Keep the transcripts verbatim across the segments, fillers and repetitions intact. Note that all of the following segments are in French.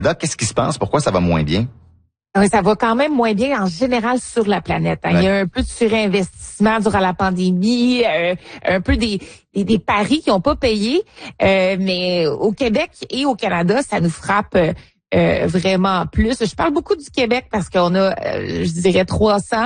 Là, qu'est-ce qui se passe? Pourquoi ça va moins bien? Oui, ça va quand même moins bien en général sur la planète. Hein. Ouais. Il y a un peu de surinvestissement durant la pandémie, euh, un peu des, des, des paris qui n'ont pas payé. Euh, mais au Québec et au Canada, ça nous frappe euh, vraiment plus. Je parle beaucoup du Québec parce qu'on a, euh, je dirais, trois cent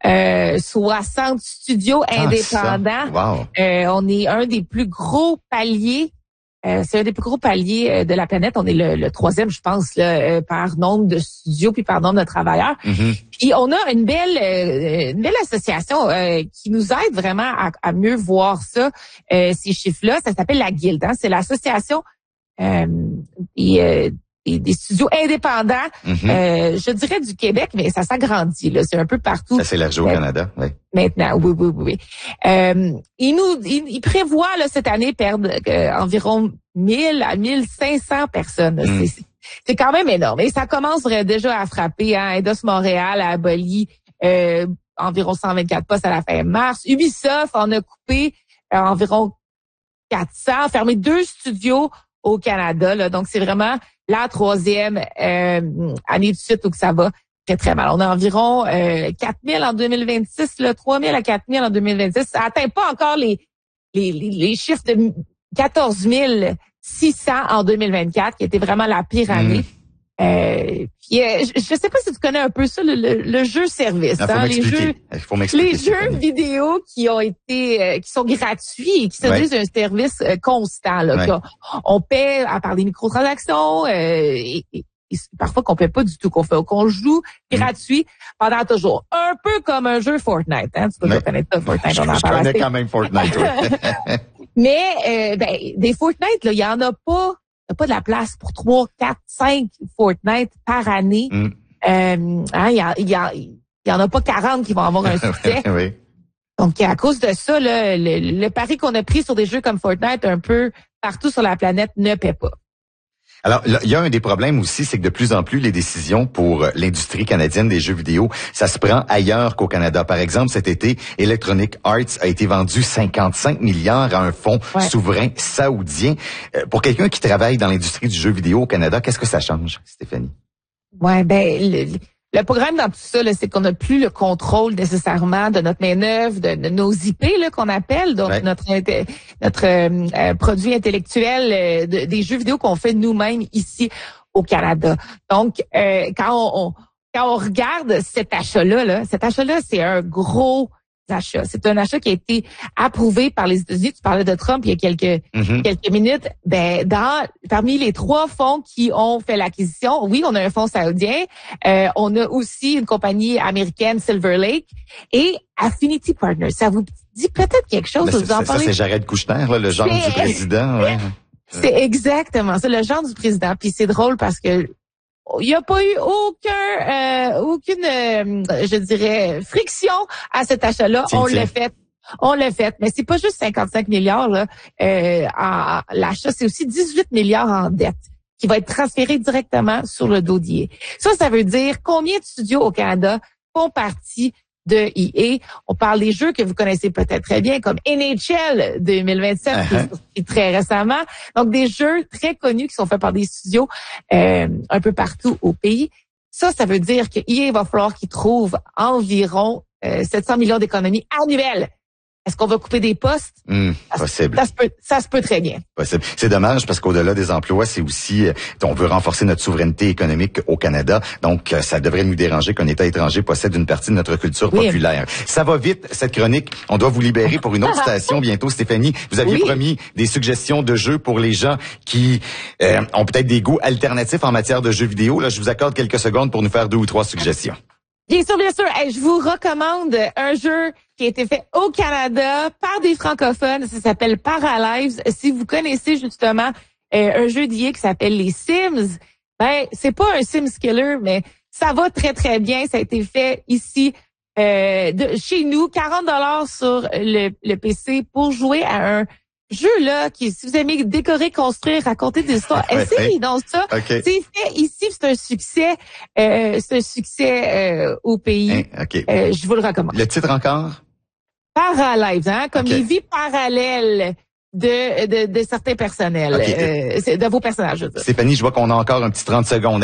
soixante studios ah, indépendants. Wow. Euh, on est un des plus gros paliers. Euh, c'est un des plus gros paliers euh, de la planète. On est le, le troisième, je pense, là, euh, par nombre de studios puis par nombre de travailleurs. Mm-hmm. Puis on a une belle, euh, une belle association euh, qui nous aide vraiment à, à mieux voir ça, euh, ces chiffres-là. Ça s'appelle la Guilde. Hein? C'est l'association euh, et, euh, des, des studios indépendants. Mm-hmm. euh, je dirais du Québec, mais ça s'agrandit. Là, c'est un peu partout. Ça s'élargit au euh, Canada, oui. Maintenant, oui, oui, oui. oui. Euh, il nous, il, il prévoit là cette année perdre euh, environ mille à mille cinq cents personnes. Mm. C'est, c'est quand même énorme. Et ça commence déjà à frapper. Hein. Eidos Montréal a aboli euh, environ cent vingt-quatre postes à la fin mars. Ubisoft en a coupé euh, environ quatre cents, fermé deux studios au Canada. Là. Donc c'est vraiment la troisième euh, année de suite où que ça va très, très mal. On a environ euh, quatre mille en deux mille vingt-six, là, trois mille à quatre mille en deux mille vingt-six. Ça atteint pas encore les, les, les, les chiffres de quatorze mille six cents en deux mille vingt-quatre, qui était vraiment la pire année. Mmh. Euh, puis, euh, je, je sais pas si tu connais un peu ça, le, le, le jeu-service. Il faut hein, m'expliquer. Les jeux, Il faut m'expliquer. Les jeux vidéo qui ont été, euh, qui sont gratuits et qui se ouais. disent un service euh, constant. Là, ouais. On paie à part des microtransactions euh, et, et Et parfois qu'on paie pas du tout, qu'on fait, qu'on joue gratuit mmh. pendant toujours. Un peu comme un jeu Fortnite, hein. Tu peux pas connaître ça, Fortnite. Je, on en je connais quand même Fortnite, oui. Mais, euh, ben, des Fortnite, là, il y en a pas, il y a pas de la place pour trois, quatre, cinq Fortnite par année. Mmh. Euh, hein, il y, a, il, y a, il y en a pas quarante qui vont avoir un succès. Oui. Donc, à cause de ça, là, le, le pari qu'on a pris sur des jeux comme Fortnite, un peu partout sur la planète, ne paie pas. Alors, il y a un des problèmes aussi, c'est que de plus en plus, les décisions pour l'industrie canadienne des jeux vidéo, ça se prend ailleurs qu'au Canada. Par exemple, cet été, Electronic Arts a été vendu cinquante-cinq milliards à un fonds ouais. souverain saoudien. Euh, pour quelqu'un qui travaille dans l'industrie du jeu vidéo au Canada, qu'est-ce que ça change, Stéphanie? Ouais, ben... Le, Le programme dans tout ça, là, c'est qu'on n'a plus le contrôle nécessairement de notre main-d'œuvre, de, de nos I P là, qu'on appelle, donc ouais. notre notre euh, produit intellectuel euh, de, des jeux vidéo qu'on fait nous-mêmes ici au Canada. Donc, euh, quand on, on quand on regarde cet achat-là, là, cet achat-là, c'est un gros achat. C'est un achat qui a été approuvé par les États-Unis. Tu parlais de Trump il y a quelques mm-hmm. quelques minutes. Ben dans parmi les trois fonds qui ont fait l'acquisition, oui, on a un fonds saoudien. Euh, on a aussi une compagnie américaine, Silver Lake, et Affinity Partners. Ça vous dit peut-être quelque chose? Ben, vous en parlez? Ça, c'est Jared Kushner, là, le genre du président. Ouais. C'est exactement ça, le genre du président. Puis c'est drôle parce que il n'y a pas eu aucun, euh, aucune, euh, je dirais, friction à cet achat-là. Tiens, on tiens. l'a fait. On l'a fait. Mais c'est pas juste cinquante-cinq milliards, là. Euh, en, l'achat, c'est aussi dix-huit milliards en dette qui va être transféré directement sur le dos d'I A. Ça, ça veut dire combien de studios au Canada font partie de I A. On parle des jeux que vous connaissez peut-être très bien, comme N H L deux mille vingt-sept, uh-huh. qui est sorti très récemment. Donc, des jeux très connus qui sont faits par des studios euh, un peu partout au pays. Ça, ça veut dire que I A va falloir qu'ils trouvent environ euh, sept cents millions d'économies annuelles. Est-ce qu'on va couper des postes? Mmh, possible. Ça se peut, ça se peut très bien. Possible. C'est dommage parce qu'au-delà des emplois, c'est aussi, on veut renforcer notre souveraineté économique au Canada. Donc, ça devrait nous déranger qu'un État étranger possède une partie de notre culture oui. populaire. Ça va vite, cette chronique. On doit vous libérer pour une autre station bientôt, Stéphanie. Vous aviez oui. promis des suggestions de jeux pour les gens qui euh, ont peut-être des goûts alternatifs en matière de jeux vidéo. Là, je vous accorde quelques secondes pour nous faire deux ou trois suggestions. Bien sûr, bien sûr. Hey, je vous recommande un jeu qui a été fait au Canada par des francophones. Ça s'appelle Paralives. Si vous connaissez justement euh, un jeu d'I A qui s'appelle les Sims, ben c'est pas un Sims Killer, mais ça va très très bien. Ça a été fait ici euh, de chez nous, quarante dollars sur le, le P C pour jouer à un jeu là qui, si vous aimez décorer, construire, raconter des histoires, ouais, essayez ouais. donc ça. Okay. C'est fait ici, c'est un succès, euh, c'est un succès euh, au pays. Hein, okay. euh, je vous le recommande. Le titre encore? Paralives, hein, comme okay. les vies parallèles de de, de certains personnels, okay. euh, de vos personnages. Stéphanie, je vois qu'on a encore un petit trente secondes.